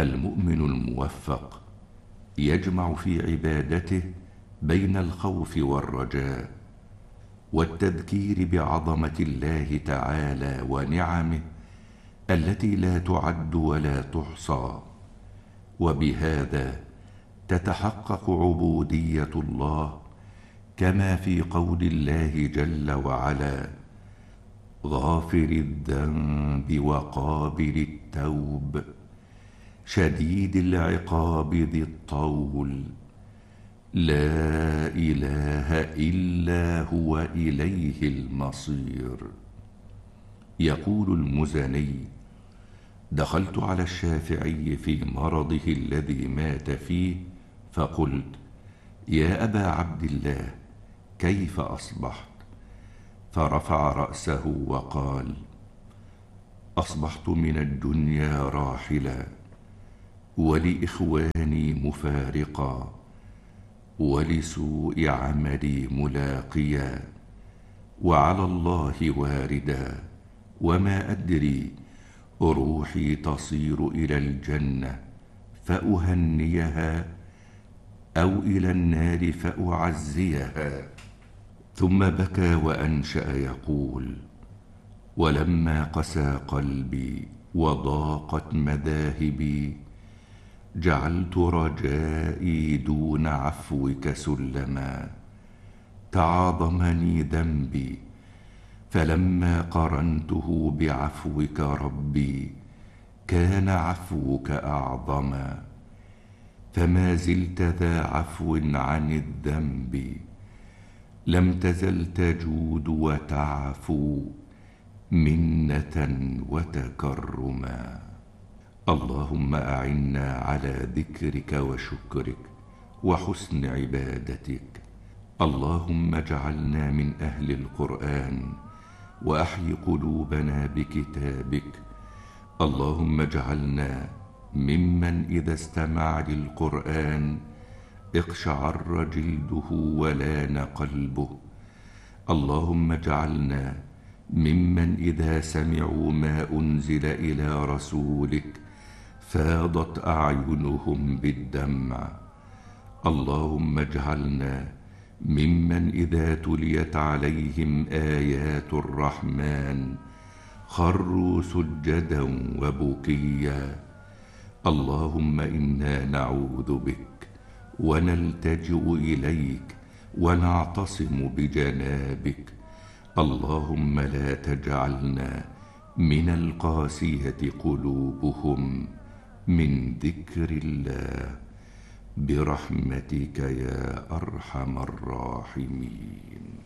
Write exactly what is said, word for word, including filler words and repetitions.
المؤمن الموفق يجمع في عبادته بين الخوف والرجاء والتذكير بعظمة الله تعالى ونعمه التي لا تعد ولا تحصى، وبهذا تتحقق عبودية الله كما في قول الله جل وعلا: غافر الذنب وقابل التوب شديد العقاب ذي الطول لا إله إلا هو إليه المصير. يقول المزني: دخلت على الشافعي في مرضه الذي مات فيه فقلت: يا أبا عبد الله، كيف أصبحت؟ فرفع رأسه وقال: أصبحت من الدنيا راحلا، ولإخواني مفارقا، ولسوء عملي ملاقيا، وعلى الله واردا، وما أدري روحي تصير إلى الجنة فأهنيها أو إلى النار فأعزيها. ثم بكى وأنشأ يقول: ولما قسى قلبي وضاقت مذاهبي جعلت رجائي دون عفوك سلما، تعاظمني ذنبي فلما قرنته بعفوك ربي كان عفوك أعظما، فما زلت ذا عفو عن الذنب لم تزل تجود وتعفو منة وتكرما. اللهم أعنا على ذكرك وشكرك وحسن عبادتك. اللهم اجعلنا من أهل القرآن وأحي قلوبنا بكتابك. اللهم اجعلنا ممن إذا استمع للقرآن اقشعر جلده ولان قلبه. اللهم اجعلنا ممن إذا سمعوا ما أنزل إلى رسولك فاضت أعينهم بالدمع. اللهم اجعلنا ممن إذا تليت عليهم آيات الرحمن خروا سجدا وبكيا. اللهم إنا نعوذ بك ونلتجئ إليك ونعتصم بجنابك. اللهم لا تجعلنا من القاسية قلوبهم من ذكر الله برحمتك يا أرحم الراحمين.